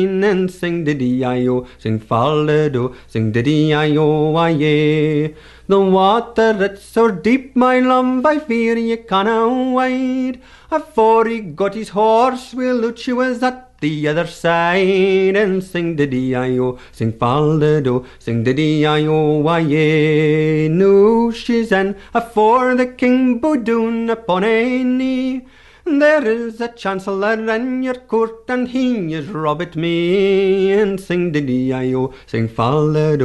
and sing diddy-I-O, sing fall-a-do, sing diddy-I-O-I-A. The water that's so deep, my love, I fear ye canna wade. Afore he got his horse, Will Lucci was at the other side. And sing diddy-I-O, sing fall-a-do, sing diddy-I-O-I-A. Noo she's in afore the King Boodoon upon a knee. There is a chancellor in your court, and he is Robert me. And sing diddy-I-O, sing fall-a-do.